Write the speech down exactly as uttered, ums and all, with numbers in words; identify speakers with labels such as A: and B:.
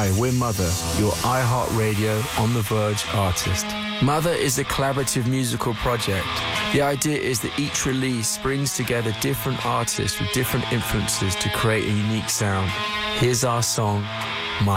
A: Hi, we're Mother, your iHeartRadio On The Verge artist. Mother is a collaborative musical project. The idea is that each release brings together different artists with different influences to create a unique sound. Here's our song,